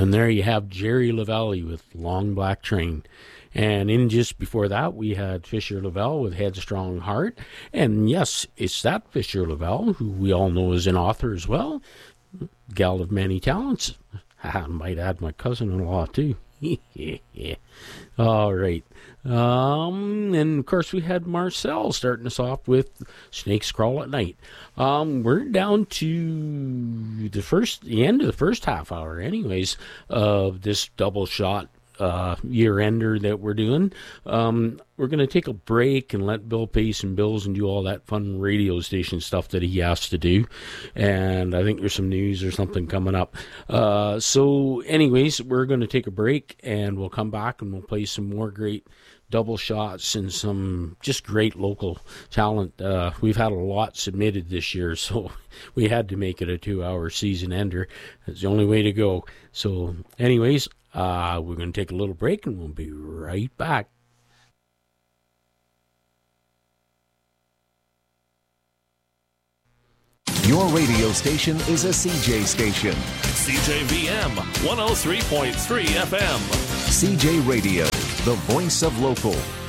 And there you have Jerry Lavelle with Long Black Train. And in just before that, we had Fisher Lavelle with Headstrong Heart. And yes, it's that Fisher Lavelle, who we all know is an author as well. Gal of many talents. I might add my cousin-in-law, too. All right. And, of course, we had Marcel starting us off with Snakes Crawl at Night. We're down to the end of the first half hour, anyways, of this double shot year-ender that we're doing. We're going to take a break and let Bill pay some bills and do all that fun radio station stuff that he has to do. And I think there's some news or something coming up. So anyways, we're going to take a break and we'll come back and we'll play some more great double shots and some just great local talent. We've had a lot submitted this year, so we had to make it a 2-hour season ender. It's the only way to go. So anyways, we're going to take a little break and we'll be right back. Your radio station is a CJ station. CJVM 103.3 FM. CJ Radio, the voice of local.